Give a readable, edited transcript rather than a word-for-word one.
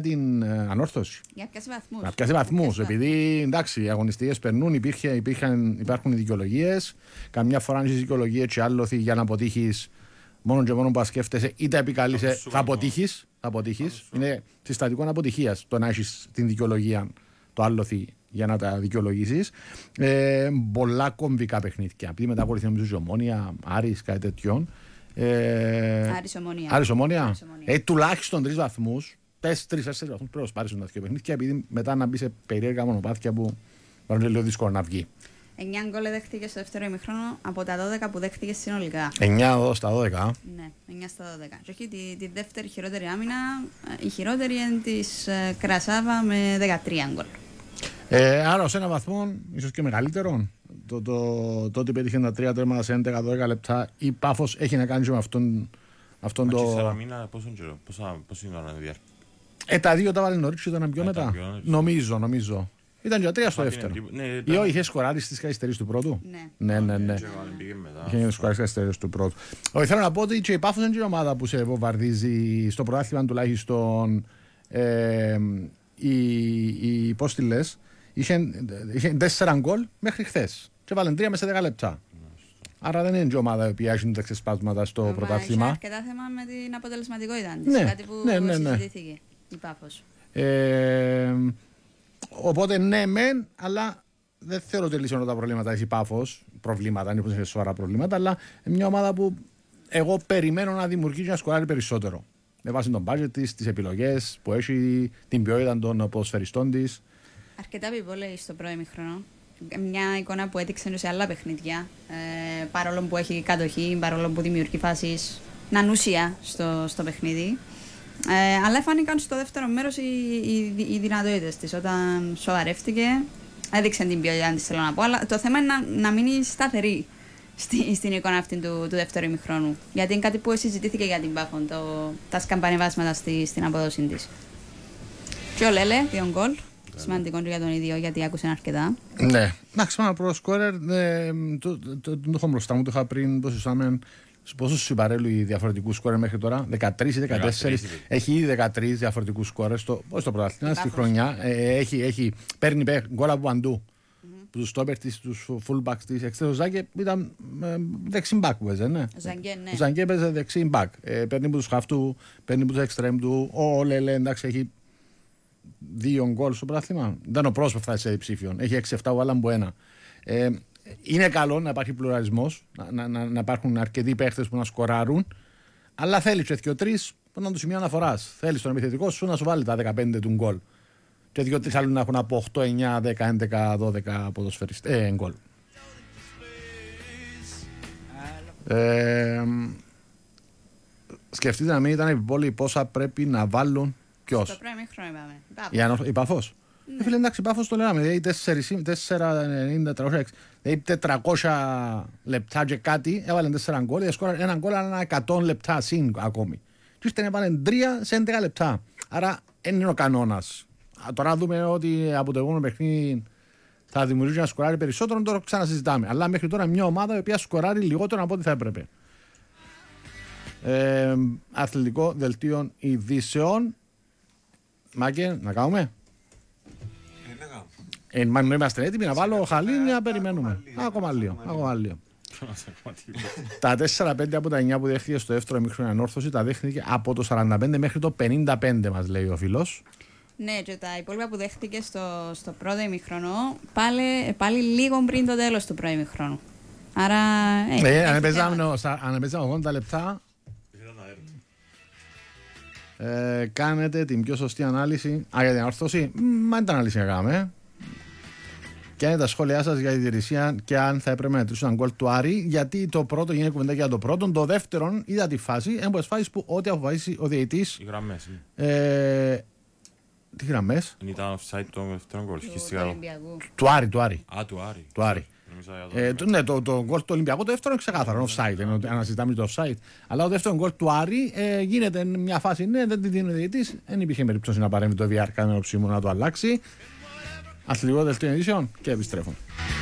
την ανόρθωση. Για πιάσει βαθμούς. Να πιάσει βαθμούς. Επειδή εντάξει, οι αγωνιστικές περνούν, υπάρχουν δικαιολογίες. Καμιά φορά αν είσαι δικαιολογίες και άλλοθη για να αποτύχεις, μόνο και μόνο που σκέφτεσαι ή τα επικαλείσαι, θα αποτύχεις. Είναι συστατικό αποτυχίας το να έχεις την δικαιολογία το άλλοθη για να τα δικαιολογήσεις. Πολλά κομβικά παιχνίδια. Επειδή μετά ακολουθεί νομίζω Ομόνια, Άρης, κάτι τέτοιον. Άρης Ομόνια. Τουλάχιστον 3 βαθμούς. 4-4 βαθμούς πρέπει να πάρεις τα δύο παιχνίδια, επειδή μετά να μπει σε περίεργα μονοπάτια που είναι λίγο δύσκολο να βγει. 9 γκολ δέχτηκε στο δεύτερο ημίχρονο από τα 12 που δέχτηκε συνολικά. 9 στα 12. Ναι, 9 στα 12. Και όχι τη δεύτερη χειρότερη άμυνα, η χειρότερη είναι της Κρασάβα με 13 γκολ. Άρα ως ένα βαθμό, ίσως και μεγαλύτερο, το ότι πέτυχε τα 3 τέρματα σε 11-12 λεπτά, η Πάφος έχει να κάνει με αυτόν το. Σαλαμίνα, πόσο είναι ώρα να διάρκει. Τα δύο τα βάλει νωρίς και ήταν πιο μετά. Νομίζω. Ήταν και 3 στο δεύτερο. Ή όχι, είχε σκοράρει στις καθυστερήσεις του πρώτου. Ναι. Είχε σκοράρει στις καθυστερήσεις του πρώτου. Όχι, θέλω να πω ότι και η Πάφος είναι η ομάδα που σε βομβαρδίζει στο πρωτάθλημα τουλάχιστον. Πώς τη λες, είχε 4 γκολ μέχρι χθες και βάλουν 3 μέσα σε 10 λεπτά. Άρα δεν είναι η ομάδα που έχει τα ξεσπάσματα στο πρωτάθλημα. Έχει αρκετά θέμα με την αποτελεσματικότητα της. Κάτι που συζητήθηκε η Πάφος. Οπότε ναι μεν, αλλά δεν θέλω ότι λύσουν τα προβλήματα έχει η Πάφος. Προβλήματα, είναι πως σοβαρά προβλήματα, αλλά είναι μια ομάδα που εγώ περιμένω να δημιουργήσει και να σκοράρει περισσότερο. Με βάση τον budget της, τις επιλογές που έχει, την ποιότητα των ποδοσφαιριστών της. Αρκετά επιβολή στο πρώτο ημίχρονο. Μια εικόνα που έδειξε σε άλλα παιχνίδια. Παρόλο που έχει κατοχή, παρόλο που δημιουργεί φάσεις νανούσια στο παιχνίδι. Αλλά φάνηκαν στο δεύτερο μέρος οι δυνατότητες της. Όταν σοβαρεύτηκε, έδειξε την ποιότητα της, θέλω να πω. Αλλά το θέμα είναι να μείνει σταθερή στην εικόνα αυτή του δεύτερου ημιχρόνου. Γιατί είναι κάτι που συζητήθηκε για την Πάφο, τα σκαμπανεβάσματα στην απόδοση της. Και ο Λέλε, 2 γκολ. Σημαντικό για τον ίδιο, γιατί άκουσε αρκετά. Ναι, εντάξει, ένα προ σκόρερ. Το έχω μπροστά μου, το είχα πριν. Πόσους συμπαρέλου οι διαφορετικούς σκόρερ μέχρι τώρα, 13 ή 14. Έχει ήδη 13 διαφορετικούς σκόρερ στο πρωτάθλημα, στη χρονιά. Παίρνει γκολ από παντού. Τους στόπερ της, τους fullbacks της. Ο Ζάγκε ήταν δεξί μπακ που έζε, ναι. Ο Ζάγκε έπαιζε δεξί μπακ. Παίρνει από τους χαφτού, παίρνει από τους εξτρέμ του. Ο Λέλε, εντάξει, έχει 2 γκολ στο πρωτάθλημα. Δεν ο πρόσωπος που φτάσει σε διψήφιον. Έχει 6-7 ο Άλλαν που 1. Είναι καλό να υπάρχει πλουραλισμός, να υπάρχουν αρκετοί παίχτες που να σκοράρουν, αλλά θέλει και 2-3 που να το σημείο αναφοράς. Θέλει τον επιθετικό σου να σου βάλει τα 15 του γκολ. Και 2-3 άλλοι να έχουν από 8, 9, 10, 11, 12 ποδοσφαιριστές γκολ. Σκεφτείτε να μην ήταν επιβόλοι πόσα πρέπει να βάλουν ποιος. Στο πρώτο ημίχρονο είπαμε. Η Πάφος. Φίλε, εντάξει, Πάφος το λέγαμε, δηλαδή 4,90, δηλαδή 400 λεπτά και κάτι, έβαλαν 4 γκολ, σκόραν ένα γκολ ανά 100 λεπτά συν ακόμη. Και ύστερα έβαλαν 3 σε 11 λεπτά. Άρα δεν είναι ο κανόνας. Τώρα δούμε ότι από το επόμενο παιχνίδι θα δημιουργήσει ένα σκοράρι περισσότερο, τώρα ξανασυζητάμε. Αλλά μέχρι τώρα μια ομάδα η οποία σκοράρει λιγότερο από ό,τι θα έπρεπε. Αθλητικό δελτίο ειδήσεων. Μάκε, να κάνουμε. Μα είμαστε έτοιμοι να βάλω χαλί να περιμένουμε. Ακόμα λίγο. Τα 4-5 από τα 9 που δέχτηκε στο δεύτερο ημίχρονο ανόρθωση τα δέχτηκε από το 45 μέχρι το 55, μας λέει ο φίλος. Ναι, και τα υπόλοιπα που δέχτηκε στο πρώτο ημίχρονο πάλι λίγο πριν το τέλος του πρώτου ημίχρονου. Άρα. Αν έπαιζαμε 80 λεπτά. Κάνετε την πιο σωστή ανάλυση. Για την ανόρθωση, μα είναι τα ανάλυση να κάνουμε. Και είναι τα σχόλιά σας για τη διαιτησία και αν θα έπρεπε να μετρήσουν ένα γκολ του Άρη. Γιατί το πρώτο γίνεται κουβέντα για το πρώτο. Το δεύτερο είδα τη φάση. Ένα φάση που ό,τι αποφασίσει ο διαιτητής. Οι γραμμές. Τι γραμμές? Ήταν offside το δεύτερο γκολ. Του Άρη. Του Άρη. Ναι, το γκολ του Ολυμπιακού το δεύτερο είναι ξεκάθαρο. Offside. Αναζητάμε το offside. Αλλά το δεύτερο γκολ του Άρη γίνεται μια φάση. Ναι, δεν τη δίνει ο διαιτητής. Δεν υπήρχε περίπτωση να παρέμβει το VR κανένα ψήμου να το αλλάξει. Αθλητικό δελτίο ειδήσεων και επιστρέφω.